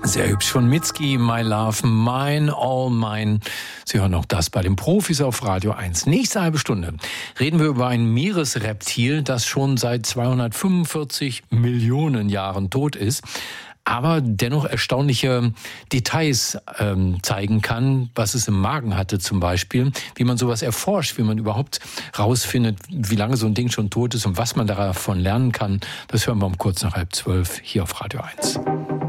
Sehr hübsch von Mitski, My Love, Mine, All Mine. Sie hören auch das bei den Profis auf Radio 1. Nächste halbe Stunde reden wir über ein Meeresreptil, das schon seit 245 Millionen Jahren tot ist, aber dennoch erstaunliche Details zeigen kann, was es im Magen hatte zum Beispiel, wie man sowas erforscht, wie man überhaupt rausfindet, wie lange so ein Ding schon tot ist und was man davon lernen kann. Das hören wir um kurz nach 11:30 hier auf Radio 1.